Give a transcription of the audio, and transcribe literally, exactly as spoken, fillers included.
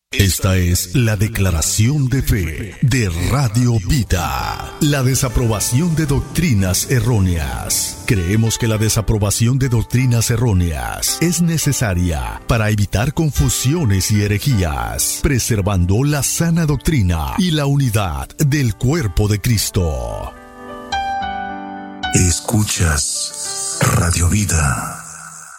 Esta es la declaración de fe de Radio Vida. La desaprobación de doctrinas erróneas. Creemos que la desaprobación de doctrinas erróneas es necesaria para evitar confusiones y herejías, preservando la sana doctrina y la unidad del cuerpo de Cristo. Escuchas Radio Vida.